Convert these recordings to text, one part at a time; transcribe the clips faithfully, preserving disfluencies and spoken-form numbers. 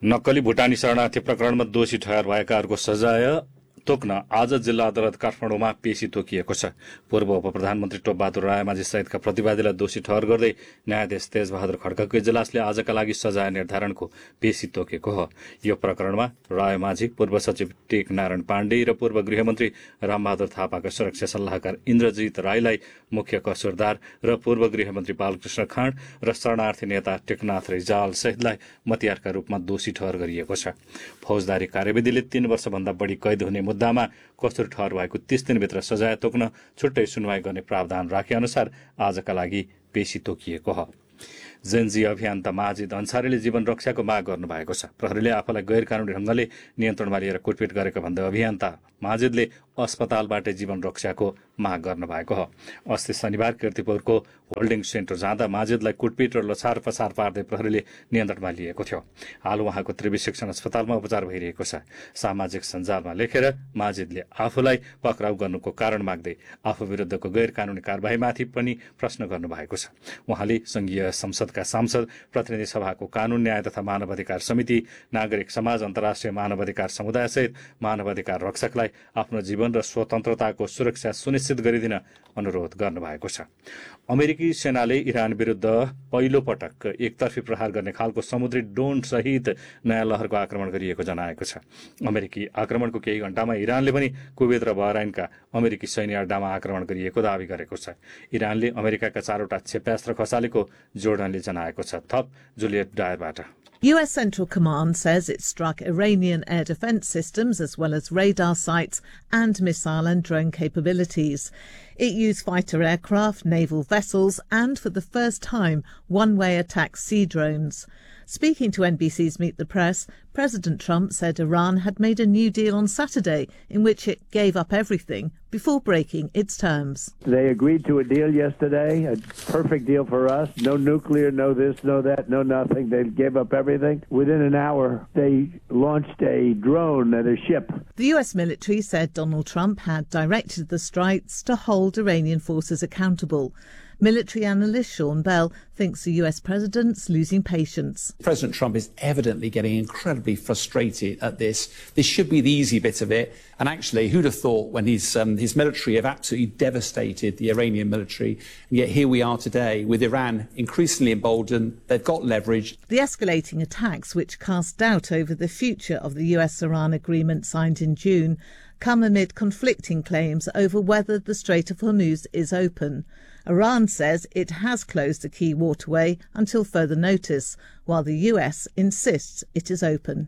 नक्कली भुटानी शरणार्थी प्रकरणमा दोषी ठहर भएकाहरूको सजाय तोक्न आज जिल्ला अदालत काठमाडौँमा पेशी तोकिएको छ। पूर्व उप प्रधानमन्त्री टोपबहादुर रायमाझी सहितका प्रतिवादीलाई दोषी ठहर गर्दै न्यायाधीश तेजबहादुर खड्काको इजलासले आजका लागि सजाय निर्धारणको पेशी तोकेको हो। यो प्रकरणमा रायमाझी, पूर्व सचिव टेक नारायण पाण्डे र पूर्व गृहमन्त्री रामबहादुर थापाका सुरक्षा सल्लाहकार इन्द्रजित राईलाई मुख्य कसुरदार र पूर्व गृहमन्त्री बालकृष्ण खाँड र शरणार्थी नेता टेकनाथ रिजाल सहितलाई मतियारका रूपमा दोषी ठहर गरिएको छ। फौजदारी कार्यविधिले तीन वर्षभन्दा बढ़ी कैद हुने मुद्दामा कसुर ठहर भएको तीस दिनभित्र सजाय तोक्न छुट्टै सुनवाई गर्ने प्रावधान राखे अनुसार आजका लागि पेशी तोकिएको हो। जेनजी अभियन्ता माजिद अन्सारीले जीवन रक्षाको माग गर्नु भएको छ। प्रहरीले आफूलाई गैर कानूनी ढंगले नियन्त्रणमा लिएर कुटपिट गरेको भन्दै अभियन्ता माजिदले अस्पतालबाट जीवन रक्षाको माग गर्नु भएको हो। अस्ति शनिबार कीर्तिपुरको होल्डिङ सेन्टर जाँदा माजिदलाई कुटपिट र लछार पछार पार्दै प्रहरीले नियन्त्रणमा लिएको थियो। हाल उहाँको त्रिवी शिक्षण अस्पतालमा उपचार भइरहेको छ। सामाजिक सञ्जालमा लेखेर माजिदले आफूलाई पक्राउ गर्नुको कारण माग्दै आफू विरुद्धको गैर कानूनी कार्यवाहीमाथि पनि प्रश्न गर्नु भएको छ। उहाँले संघीय संसदका सांसद, प्रतिनिधि सभाको कानून, न्याय तथा मानवाधिकार समिति, नागरिक समाज, अन्तर्राष्ट्रिय मानवाधिकार समुदाय सहित मानवाधिकार रक्षकलाई आफ्नो जीवन र स्वतन्त्रताको सुरक्षा सुनिश्चित गरिदिन अनुरोध गर्नुभएको छ। अमेरिकी सेनाले इरान विरुद्ध पहिलो पटक एकतर्फी प्रहार गर्ने खालको समुद्री ड्रोन सहित नयाँ लहरको आक्रमण गरिएको जनाएको छ। अमेरिकी आक्रमणको केही घण्टामा इरानले पनि कुवेत र बहराइनका अमेरिकी सैन्य अड्डामा आक्रमण गरिएको दावी गरेको छ। इरानले अमेरिकाका चारवटा क्षेप्यास्त्र खसालेको जोर्डनले जनाएको छ। थप Juliet डायरबाट। U S Central Command says it struck Iranian air defense systems as well as radar sites and missile and drone capabilities. It used fighter aircraft, naval vessels and, for the first time, one-way attack sea drones. Speaking to N B C's Meet the Press, President Trump said Iran had made a new deal on Saturday in which it gave up everything before breaking its terms. They agreed to a deal yesterday, a perfect deal for us. No nuclear, no this, no that, no nothing. They gave up everything. Within an hour, they launched a drone at a ship. The U S military said Donald Trump had directed the strikes to hold Iranian forces accountable. Military analyst Sean Bell thinks the U S president's losing patience. President Trump is evidently getting incredibly frustrated at this. This should be the easy bit of it. And actually, who'd have thought when his, um, his military have absolutely devastated the Iranian military, and yet here we are today with Iran increasingly emboldened. They've got leverage. The escalating attacks, which cast doubt over the future of the U S-Iran agreement signed in June, come amid conflicting claims over whether the Strait of Hormuz is open. Iran says it has closed the key waterway until further notice, while the U S insists it is open.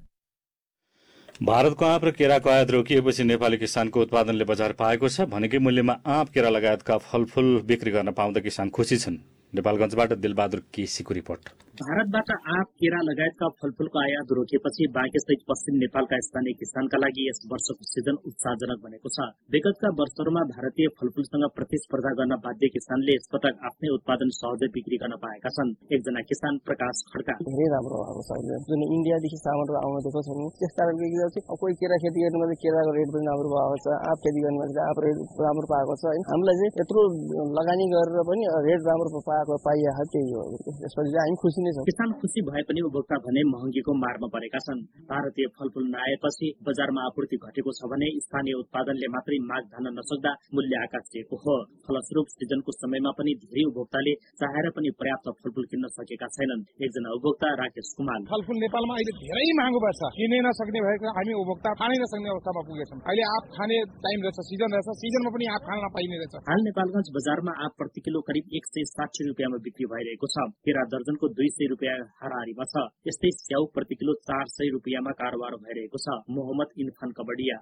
भारतको आँप र केराको आयात रोकिएपछि नेपाली किसानको उत्पादनले बजार पाएको छ। भनेकै मूल्यमा आँप, केरा लगायतका फलफूल बिक्री गर्न पाउँदा किसान खुसी छन्। नेपालगञ्जबाट दिलबहादुर केसीको रिपोर्ट। भारतबाट आँप, केरा लगायतका फलफूलको आयात रोकिएपछि बाँके सहित पश्चिम नेपालका स्थानीय किसानका लागि यस वर्षको सिजन उत्साहजनक बनेको छ। विगतका वर्षहरूमा भारतीय फलफूलसँग प्रतिस्पर्धा गर्न बाध्य किसानले यसपटक आफ्नै उत्पादन सहजै बिक्री गर्न पाएका छन्। एकजना किसान प्रकाश खड्का। धेरै राम्रो भएको छ अहिले जुन इन्डियादेखि सामानहरू आउन दिएको छैन, त्यस कारणले गर्दा चाहिँ कोही केरा खेती गर्नुमा चाहिँ केराको रेट पनि राम्रो भएको छ, आँप खेती गर्नुमा चाहिँ आँप रेट राम्रो पाएको छ। हामीलाई चाहिँ यत्रो लगानी गरेर पनि रेट राम्रो पाएको पाइएको त्यही हो। त्यसपछि चाहिँ हामी खुसी नै छौँ। किसान खुसी भए पनि उपभोक्ता भने महँगीको मारमा परेका छन्। भारतीय फलफूल नआएपछि बजारमा आपूर्ति घटेको छ भने स्थानीय उत्पादनले मात्रै माग धान्न नसक्दा मूल्य आकाशिएको हो। फलस्वरूप सिजनको समयमा पनि धेरै उपभोक्ताले चाहेर पनि पर्याप्त फलफूल किन्न सकेका छैनन्। एकजना उपभोक्ता राकेश कुमार। फलफूल नेपालमा अहिले धेरै महँगो पर्छ, किनै नसक्ने भएको हामी उपभोक्ता खानै नसक्ने अवस्थामा पुगेछौँ। अहिले आँप खाने टाइम रहेछ, सिजन रहेछ, सिजनमा पनि आँप खान नपाइने रहेछ। हाल नेपालगञ्ज बजारमा आँप प्रति किलो करिब एक सय साठी रुपियाँमा बिक्री भइरहेको छ। केरा दर्जनको दुई सय रुपियाँ हाराहारीमा छ। यस्तै स्याउ प्रति किलो चार सय रुपियाँमा कारोबार भइरहेको छ। मोहम्मद इन्फान कबडिया।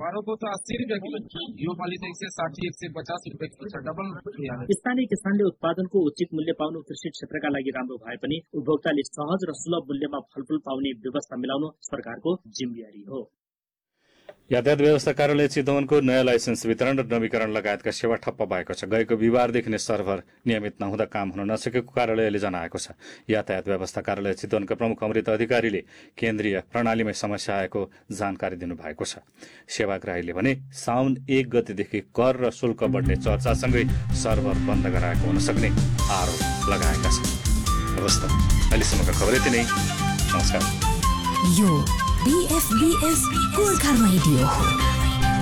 स्थानीय किसानले उत्पादनको उचित मूल्य पाउनु कृषि क्षेत्रका लागि राम्रो भए पनि उपभोक्ताले सहज र सुलभ मूल्यमा फलफूल पाउने व्यवस्था मिलाउनु सरकारको जिम्मेवारी हो। यातायात व्यवस्था कार्यालय चितवनको नयाँ लाइसेन्स वितरण र नवीकरण लगायतका सेवा ठप्प भएको छ। गएको बिहिबारदेखि नै सर्भर नियमित नहुँदा काम हुन नसकेको कार्यालयले जनाएको छ। यातायात व्यवस्था कार्यालय चितवनका प्रमुख अमृत अधिकारीले केन्द्रीय प्रणालीमै समस्या आएको जानकारी दिनुभएको छ। सेवाग्राहीले भने साउन एक गतेदेखि कर र शुल्क बढ्ने चर्चासँगै सर्भर बन्द गराएको हुन सक्ने आरोप लगाएका छन्। अवस्था अहिलेसम्मका खबर यति नै। नमस्कार। बीएफबीएस गोर्खा रेडियो हो।